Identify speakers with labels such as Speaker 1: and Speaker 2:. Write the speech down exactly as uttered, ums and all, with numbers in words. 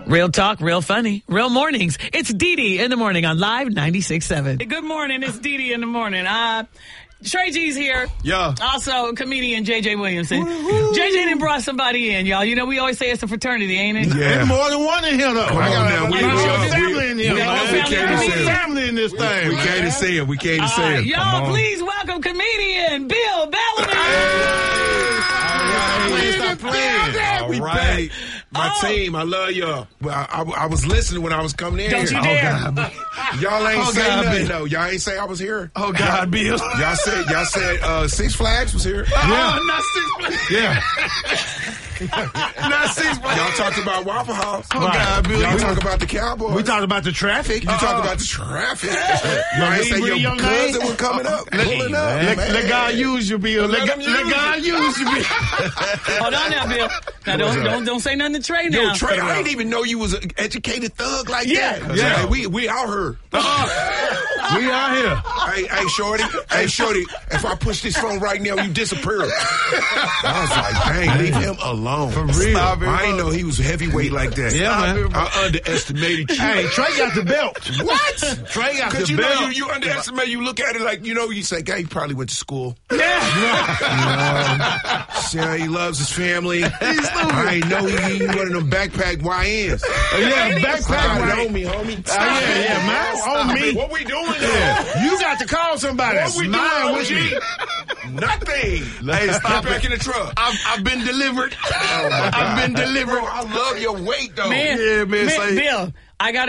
Speaker 1: Real talk, real funny, real mornings. It's Dee Dee in the morning on Live ninety-six point seven. Good morning. It's Dee Dee in the morning. Uh, Trey G's here.
Speaker 2: Yeah.
Speaker 1: Also, comedian J J Williamson. Woo-hoo. J J done brought somebody in, y'all. You know, we always say it's a fraternity, ain't it?
Speaker 2: Yeah. There's more than one in here, though.
Speaker 3: Come
Speaker 2: I got
Speaker 3: on now.
Speaker 2: We, we, we, family in here.
Speaker 1: We,
Speaker 2: man.
Speaker 1: we,
Speaker 2: We
Speaker 1: family,
Speaker 2: can't
Speaker 1: family.
Speaker 2: family in this
Speaker 3: We,
Speaker 2: thing.
Speaker 3: we
Speaker 2: man.
Speaker 3: can't say it. We can't
Speaker 1: All
Speaker 3: say
Speaker 1: right,
Speaker 3: it.
Speaker 1: y'all, please welcome comedian Bill Bellamy.
Speaker 3: Hey, stop playing. All
Speaker 2: We
Speaker 3: right. My
Speaker 1: Oh.
Speaker 3: team, I love y'all. I, I, I was listening when I was coming in
Speaker 1: Don't
Speaker 3: here.
Speaker 1: you dare.
Speaker 3: Oh, God. Y'all ain't
Speaker 2: Oh,
Speaker 3: say
Speaker 2: God,
Speaker 3: nothing,
Speaker 2: Bill.
Speaker 3: though. Y'all ain't say I was here.
Speaker 2: Oh, God, Bill.
Speaker 3: Y'all said, y'all said uh, Six Flags was here.
Speaker 2: Yeah.
Speaker 3: not Six Flags.
Speaker 2: Yeah.
Speaker 3: Not Six Flags. Y'all talked about Waffle House.
Speaker 2: Oh, God, Bill.
Speaker 3: Y'all
Speaker 2: We-
Speaker 3: talk about the Cowboys.
Speaker 2: We talked about the traffic.
Speaker 3: You talk about the traffic. Y'all ain't say
Speaker 2: Bring
Speaker 3: your
Speaker 2: your
Speaker 3: cousin
Speaker 2: name.
Speaker 3: was coming up, pulling up.
Speaker 2: Let,
Speaker 3: man.
Speaker 2: let God use you, Bill. Let,
Speaker 3: Let
Speaker 2: God-
Speaker 3: him
Speaker 2: let
Speaker 3: use
Speaker 2: God use you, Bill.
Speaker 1: Hold on now, Bill. Now, don't, don't, don't say nothing to Trey now.
Speaker 3: Yo, Trey, I didn't even know you was an educated thug like
Speaker 1: Yeah.
Speaker 3: that.
Speaker 2: Yeah.
Speaker 3: Hey, we we out here.
Speaker 2: We out here.
Speaker 3: Hey, hey, Shorty. Hey, Shorty. If I push this phone right now, you disappear. I was like, dang, leave him alone.
Speaker 2: For real.
Speaker 3: Stop it, I didn't know he was heavyweight like that.
Speaker 2: Yeah,
Speaker 3: Stop
Speaker 2: man.
Speaker 3: it, I underestimated you.
Speaker 2: Hey, Trey got the belt.
Speaker 3: What?
Speaker 2: Trey got
Speaker 3: Because
Speaker 2: the
Speaker 3: you
Speaker 2: belt.
Speaker 3: know you, you underestimate. You look at it like, you know, you say, "Hey, he probably went to school.
Speaker 2: Yeah.
Speaker 3: See how he loves his family. I ain't know he, he one of them backpack Y Ns.
Speaker 2: Yeah,
Speaker 3: I
Speaker 2: backpack
Speaker 3: got it
Speaker 2: right.
Speaker 3: on me, homie.
Speaker 2: Uh, yeah, yeah, man. On me.
Speaker 3: What we doing now?
Speaker 2: Yeah. You got to call somebody.
Speaker 3: What we doing,
Speaker 2: Mine
Speaker 3: O
Speaker 2: with
Speaker 3: G?
Speaker 2: me.
Speaker 3: Nothing.
Speaker 2: Hey, stop
Speaker 3: Get back
Speaker 2: it.
Speaker 3: in the truck.
Speaker 2: I've, I've been delivered.
Speaker 3: Oh, my
Speaker 2: I've
Speaker 3: God.
Speaker 2: been delivered.
Speaker 3: Bro, I love your weight, though.
Speaker 1: Man,
Speaker 2: Yeah, man,
Speaker 1: man
Speaker 2: say-
Speaker 1: Bill, I got